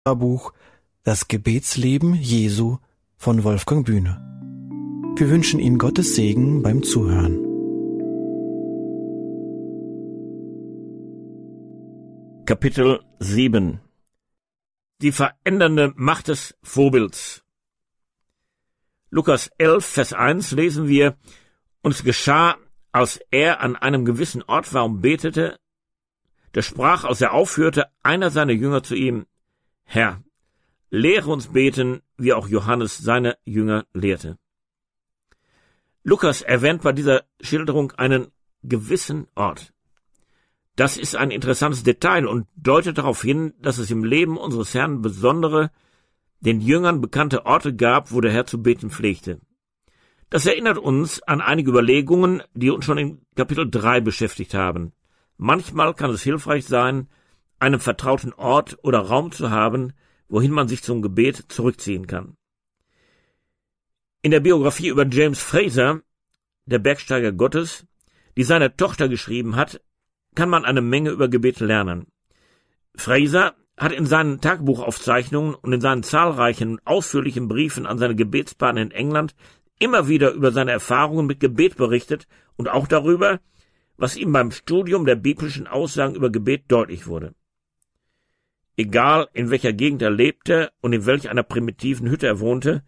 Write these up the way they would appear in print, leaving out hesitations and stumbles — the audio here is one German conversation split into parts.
Buch Das Gebetsleben Jesu von Wolfgang Bühne. Wir wünschen Ihnen Gottes Segen beim Zuhören. Kapitel 7 Die verändernde Macht des Vorbilds. Lukas 11, Vers 1 lesen wir: Und es geschah, als er an einem gewissen Ort war und betete, da sprach, als er aufhörte, einer seiner Jünger zu ihm: Herr, lehre uns beten, wie auch Johannes seine Jünger lehrte. Lukas erwähnt bei dieser Schilderung einen gewissen Ort. Das ist ein interessantes Detail und deutet darauf hin, dass es im Leben unseres Herrn besondere, den Jüngern bekannte Orte gab, wo der Herr zu beten pflegte. Das erinnert uns an einige Überlegungen, die uns schon in Kapitel 3 beschäftigt haben. Manchmal kann es hilfreich sein, einen vertrauten Ort oder Raum zu haben, wohin man sich zum Gebet zurückziehen kann. In der Biografie über James Fraser, der Bergsteiger Gottes, die seine Tochter geschrieben hat, kann man eine Menge über Gebet lernen. Fraser hat in seinen Tagebuchaufzeichnungen und in seinen zahlreichen und ausführlichen Briefen an seine Gebetspartner in England immer wieder über seine Erfahrungen mit Gebet berichtet und auch darüber, was ihm beim Studium der biblischen Aussagen über Gebet deutlich wurde. Egal, in welcher Gegend er lebte und in welch einer primitiven Hütte er wohnte,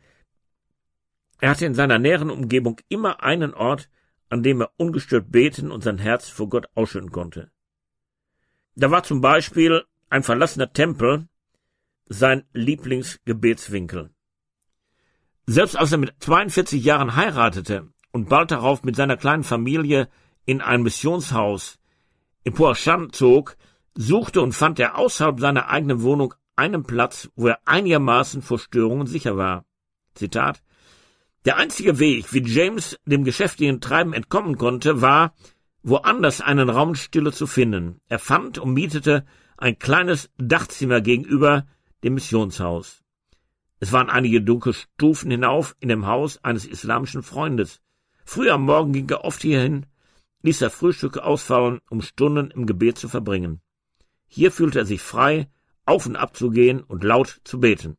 er hatte in seiner näheren Umgebung immer einen Ort, an dem er ungestört beten und sein Herz vor Gott ausschütten konnte. Da war zum Beispiel ein verlassener Tempel sein Lieblingsgebetswinkel. Selbst als er mit 42 Jahren heiratete und bald darauf mit seiner kleinen Familie in ein Missionshaus in Poashan zog, suchte und fand er außerhalb seiner eigenen Wohnung einen Platz, wo er einigermaßen vor Störungen sicher war. Zitat: Der einzige Weg, wie James dem geschäftigen Treiben entkommen konnte, war, woanders einen Raum Stille zu finden. Er fand und mietete ein kleines Dachzimmer gegenüber dem Missionshaus. Es waren einige dunkle Stufen hinauf in dem Haus eines islamischen Freundes. Früh am Morgen ging er oft hierhin, ließ er Frühstücke ausfallen, um Stunden im Gebet zu verbringen. Hier fühlte er sich frei, auf und ab zu gehen und laut zu beten.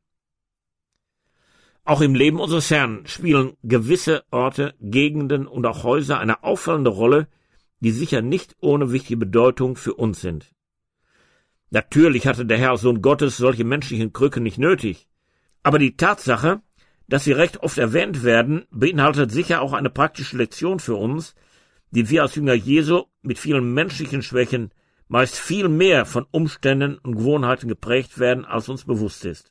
Auch im Leben unseres Herrn spielen gewisse Orte, Gegenden und auch Häuser eine auffallende Rolle, die sicher nicht ohne wichtige Bedeutung für uns sind. Natürlich hatte der Herr als Sohn Gottes solche menschlichen Krücken nicht nötig, aber die Tatsache, dass sie recht oft erwähnt werden, beinhaltet sicher auch eine praktische Lektion für uns, die wir als Jünger Jesu mit vielen menschlichen Schwächen meist viel mehr von Umständen und Gewohnheiten geprägt werden, als uns bewusst ist.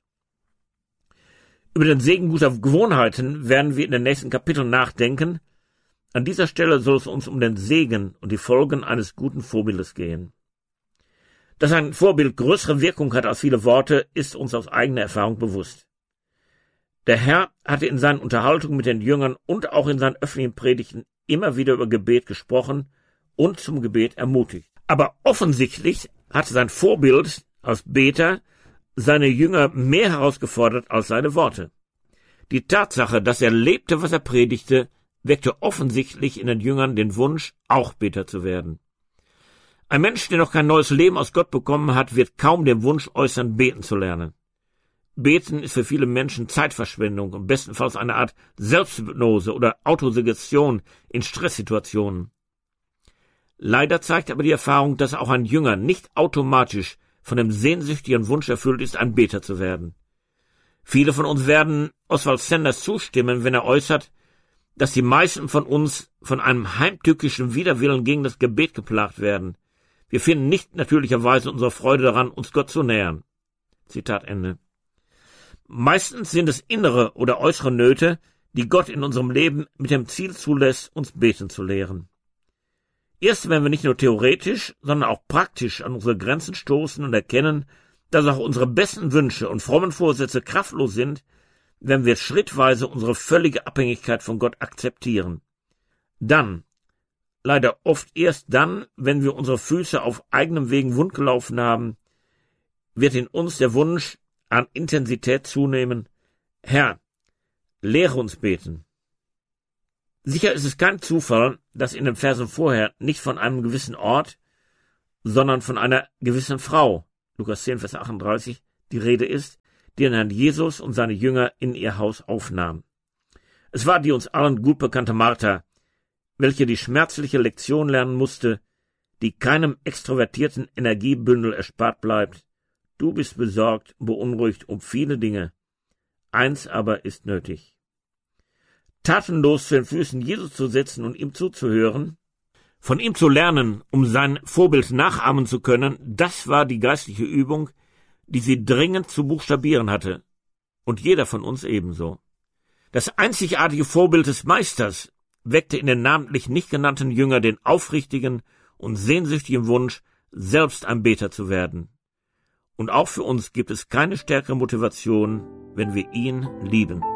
Über den Segen guter Gewohnheiten werden wir in den nächsten Kapiteln nachdenken. An dieser Stelle soll es uns um den Segen und die Folgen eines guten Vorbildes gehen. Dass ein Vorbild größere Wirkung hat als viele Worte, ist uns aus eigener Erfahrung bewusst. Der Herr hatte in seinen Unterhaltungen mit den Jüngern und auch in seinen öffentlichen Predigten immer wieder über Gebet gesprochen und zum Gebet ermutigt. Aber offensichtlich hatte sein Vorbild als Beter seine Jünger mehr herausgefordert als seine Worte. Die Tatsache, dass er lebte, was er predigte, weckte offensichtlich in den Jüngern den Wunsch, auch Beter zu werden. Ein Mensch, der noch kein neues Leben aus Gott bekommen hat, wird kaum den Wunsch äußern, beten zu lernen. Beten ist für viele Menschen Zeitverschwendung und bestenfalls eine Art Selbsthypnose oder Autosuggestion in Stresssituationen. Leider zeigt aber die Erfahrung, dass auch ein Jünger nicht automatisch von dem sehnsüchtigen Wunsch erfüllt ist, ein Beter zu werden. Viele von uns werden Oswald Sanders zustimmen, wenn er äußert, dass die meisten von uns von einem heimtückischen Widerwillen gegen das Gebet geplagt werden. Wir finden nicht natürlicherweise unsere Freude daran, uns Gott zu nähern. Zitat Ende. Meistens sind es innere oder äußere Nöte, die Gott in unserem Leben mit dem Ziel zulässt, uns beten zu lehren. Erst wenn wir nicht nur theoretisch, sondern auch praktisch an unsere Grenzen stoßen und erkennen, dass auch unsere besten Wünsche und frommen Vorsätze kraftlos sind, wenn wir schrittweise unsere völlige Abhängigkeit von Gott akzeptieren. Dann, leider oft erst dann, wenn wir unsere Füße auf eigenem Wegen wund gelaufen haben, wird in uns der Wunsch an Intensität zunehmen: Herr, lehre uns beten. Sicher ist es kein Zufall, dass in den Versen vorher nicht von einem gewissen Ort, sondern von einer gewissen Frau, Lukas 10, Vers 38, die Rede ist, die den Herrn Jesus und seine Jünger in ihr Haus aufnahm. Es war die uns allen gut bekannte Martha, welche die schmerzliche Lektion lernen musste, die keinem extrovertierten Energiebündel erspart bleibt. Du bist besorgt und beunruhigt um viele Dinge. Eins aber ist nötig. Tatenlos zu den Füßen Jesus zu sitzen und ihm zuzuhören, von ihm zu lernen, um sein Vorbild nachahmen zu können, das war die geistliche Übung, die sie dringend zu buchstabieren hatte. Und jeder von uns ebenso. Das einzigartige Vorbild des Meisters weckte in den namentlich nicht genannten Jünger den aufrichtigen und sehnsüchtigen Wunsch, selbst ein Beter zu werden. Und auch für uns gibt es keine stärkere Motivation, wenn wir ihn lieben.